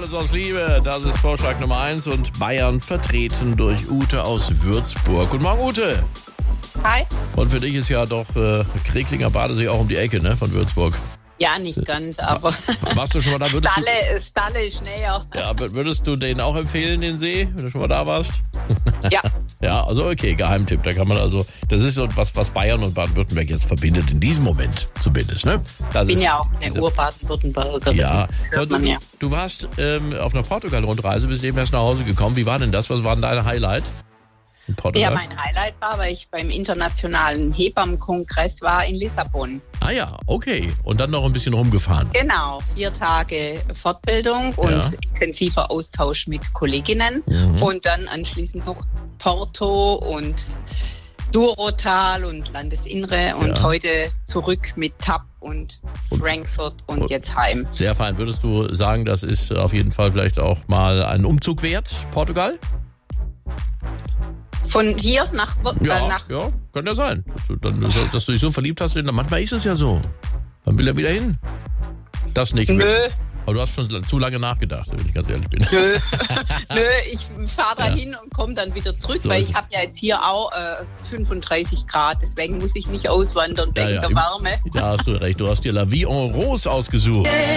alles aus Liebe. Das ist Vorschlag Nummer 1 und Bayern vertreten durch Ute aus Würzburg. Guten Morgen, Ute. Hi. Und für dich ist ja doch Kreglinger Badesee auch um die Ecke, ne, von Würzburg. Ja, nicht ganz, aber Warst du schon mal da? Stalle ist näher. Ja, würdest du den auch empfehlen, den See, wenn du schon mal da warst? Ja. Ja, also okay, Geheimtipp. Da kann man also, das ist so was Bayern und Baden-Württemberg jetzt verbindet, in diesem Moment zumindest, ne? Ich bin ja auch eine Ur-Baden-Württembergerin. Ja, ja. Du warst auf einer Portugal-Rundreise, bist eben erst nach Hause gekommen. Wie war denn das? Was war denn dein Highlight in Portugal? Ja, mein Highlight war, weil ich beim internationalen Hebammenkongress war in Lissabon. Ah ja, okay. Und dann noch ein bisschen rumgefahren. Genau, 4 Tage Fortbildung und intensiver Austausch mit Kolleginnen. Und dann anschließend noch Porto und Douro-Tal und Landesinnere und heute zurück mit TAP und Frankfurt und jetzt heim. Sehr fein. Würdest du sagen, das ist auf jeden Fall vielleicht auch mal ein Umzug wert, Portugal? Von hier nach... Ja, kann ja sein. Dass du dich so verliebt hast. Manchmal ist es ja so. Man will ja wieder hin. Das nicht. Nö. Aber du hast schon zu lange nachgedacht, wenn ich ganz ehrlich bin. Nö, ich fahre da hin und komme dann wieder zurück, so weil ich habe ja jetzt hier auch 35 Grad. Deswegen muss ich nicht auswandern wegen der Wärme. Da hast du recht. Du hast dir La Vie en Rose ausgesucht.